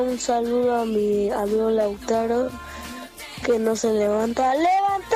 Un saludo a mi amigo Lautaro, que no se levanta. ¡Levántate!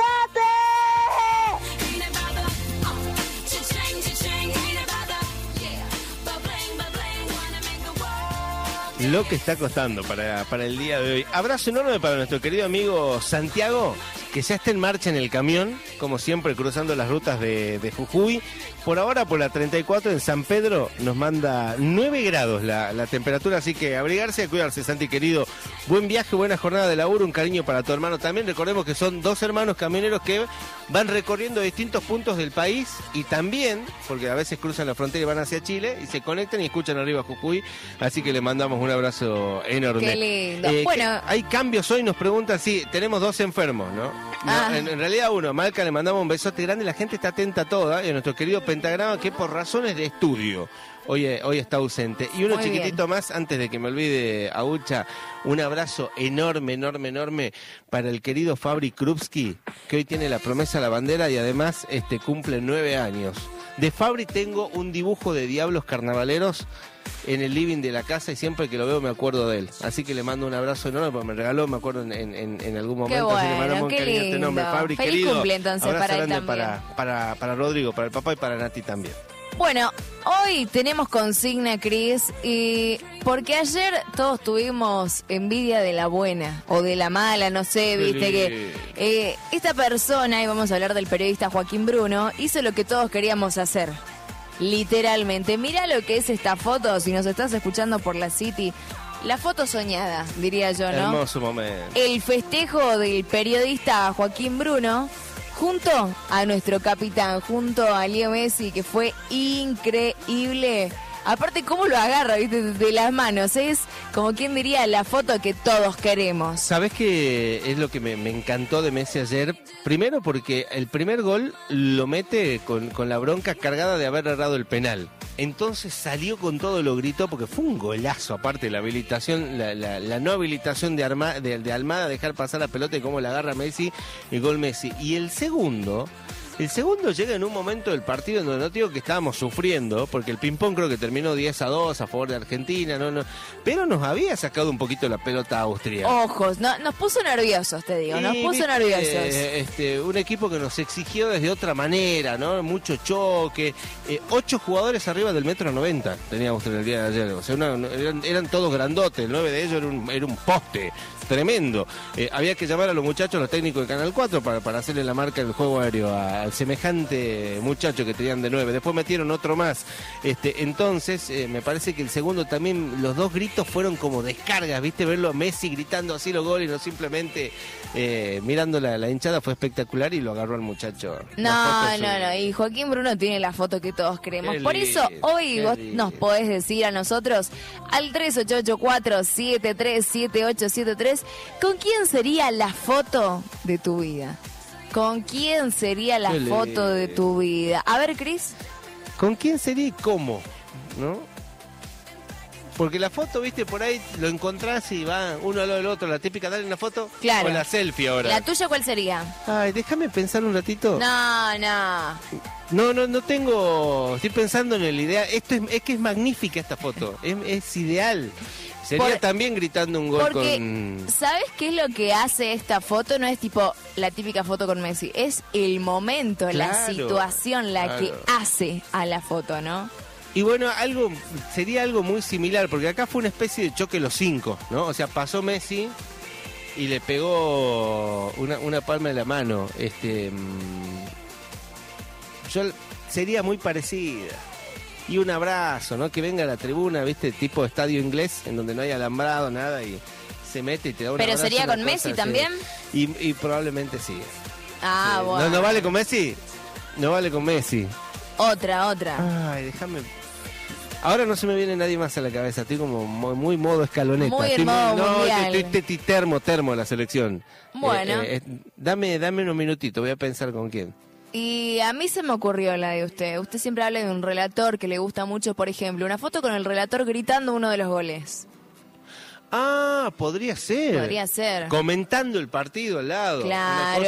Lo que está costando para el día de hoy. Abrazo enorme para nuestro querido amigo Santiago, que ya está en marcha en el camión, como siempre, cruzando las rutas de Jujuy. Por ahora, por la 34 en San Pedro, nos manda 9 grados la temperatura, así que abrigarse y cuidarse, Santi querido. Buen viaje, buena jornada de laburo, un cariño para tu hermano también. Recordemos que son 2 hermanos camioneros que van recorriendo distintos puntos del país y también, porque a veces cruzan la frontera y van hacia Chile y se conectan y escuchan arriba Jujuy, así que le mandamos un abrazo enorme. Qué lindo. Bueno, ¿hay cambios hoy? Nos preguntan si tenemos 2 enfermos, ¿no? En realidad uno. Malca, le mandamos un besote grande, la gente está atenta toda, y a nuestro querido Pentagrama, que por razones de estudio hoy está ausente. Y uno muy chiquitito bien. Más, antes de que me olvide, Aucha, un abrazo enorme para el querido Fabri Krupski, que hoy tiene la promesa a la bandera y además cumple 9 años. De Fabri tengo un dibujo de diablos carnavaleros en el living de la casa y siempre que lo veo me acuerdo de él. Así que le mando un abrazo enorme, porque me regaló, me acuerdo en algún momento. Qué bueno, así le mandamos un cariño nombre, Fabri, feliz querido. Cumple entonces abrazo para él grande también. para Rodrigo, para el papá y para Nati también. Bueno, hoy tenemos consigna, Cris, y porque ayer todos tuvimos envidia de la buena o de la mala, no sé, viste que esta persona, y vamos a hablar del periodista Joaquín Bruno, hizo lo que todos queríamos hacer. Literalmente, mira lo que es esta foto, si nos estás escuchando por la City, la foto soñada, diría yo, ¿no? Hermoso momento. El festejo del periodista Joaquín Bruno junto a nuestro capitán, junto a Leo Messi, que fue increíble. Aparte, cómo lo agarra, ¿viste? De las manos. Es como quien diría la foto que todos queremos. ¿Sabés qué es lo que me encantó de Messi ayer? Primero porque el primer gol lo mete con la bronca cargada de haber errado el penal. Entonces salió con todo, lo gritó, porque fue un golazo, aparte la habilitación, la no habilitación de Almada, dejar pasar la pelota y cómo la agarra Messi, y gol Messi. Y el segundo llega en un momento del partido en donde no digo que estábamos sufriendo, porque el ping-pong creo que terminó 10-2 a favor de Argentina, pero nos había sacado un poquito la pelota Austria. Ojos, nos puso nerviosos, te digo, nos puso nerviosos. Un equipo que nos exigió desde otra manera, ¿no? Mucho choque, 8 jugadores arriba del 1,90 m tenía Austria el día de ayer, o sea, eran todos grandotes, el 9 de ellos era un poste tremendo. Había que llamar a los muchachos, los técnicos de Canal 4 para hacerle la marca del juego aéreo al semejante muchacho que tenían de 9. Después metieron otro más. Entonces, me parece que el segundo también, los 2 gritos fueron como descargas, ¿viste? Verlo a Messi gritando así los goles, no simplemente mirando la hinchada, fue espectacular y lo agarró al muchacho. No. Y Joaquín Bruno tiene la foto que todos queremos. Por eso, hoy vos nos podés decir a nosotros, al 3884-737873, ¿con quién sería la foto de tu vida? ¿Con quién sería la foto de tu vida? A ver, Cris. ¿Con quién sería y cómo? ¿No? Porque la foto, viste, por ahí lo encontrás y va uno al lado del otro, la típica, dale una foto, claro. Con la selfie ahora. ¿La tuya cuál sería? Ay, déjame pensar un ratito. No No tengo, estoy pensando en la idea. Es que es magnífica esta foto, es ideal. Sería también gritando un gol porque, ¿sabes qué es lo que hace esta foto? No es tipo la típica foto con Messi, es el momento, la situación, que hace a la foto, ¿no? Y bueno, sería algo muy similar, porque acá fue una especie de choque los 5, ¿no? O sea, pasó Messi y le pegó una palma de la mano. Sería muy parecida. Y un abrazo, ¿no? Que venga a la tribuna, ¿viste? Tipo estadio inglés, en donde no hay alambrado, nada, y se mete y te da un abrazo. ¿Pero sería con Messi también? Y probablemente sí. Bueno. ¿No vale con Messi? No vale con Messi. Otra. Ay, déjame... Ahora no se me viene nadie más a la cabeza, estoy como muy modo escaloneta. Muy en modo mundial. Estoy termo la selección. Bueno. Dame unos minutitos, voy a pensar con quién. Y a mí se me ocurrió la de usted. Usted siempre habla de un relator que le gusta mucho, por ejemplo, una foto con el relator gritando uno de los goles. Podría ser. Podría ser. Comentando el partido al lado. Claro.